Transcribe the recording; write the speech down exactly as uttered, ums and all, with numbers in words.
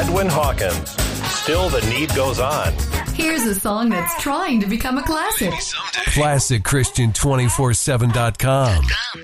Edwin Hawkins. Still, the need goes on. Here's a song that's trying to become a classic. Classic Christian two four seven dot com.